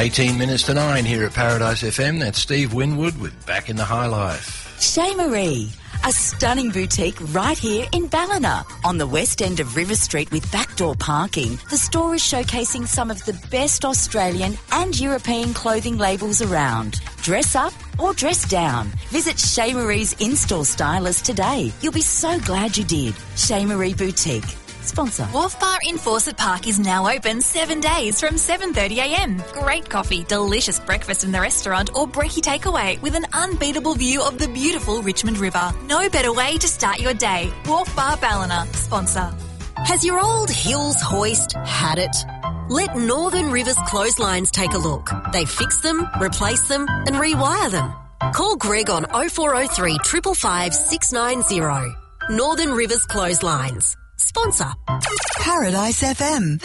18 minutes to 9 here at Paradise FM. That's Steve Winwood with Back in the High Life. Chez Marie, a stunning boutique right here in Ballina. On the west end of River Street with backdoor parking, the store is showcasing some of the best Australian and European clothing labels around. Dress up or dress down. Visit Chez Marie's in-store stylist today. You'll be so glad you did. Chez Marie Boutique. Sponsor. Wharf Bar in Fawcett Park is now open 7 days from 7:30am. Great coffee, delicious breakfast in the restaurant or brekkie takeaway with an unbeatable view of the beautiful Richmond River. No better way to start your day. Wharf Bar Ballina. Sponsor. Has your old Hills hoist had it? Let Northern Rivers Clotheslines take a look. They fix them, replace them and rewire them. Call Greg on 0403 555 690. Northern Rivers Clotheslines. Sponsor. Paradise FM.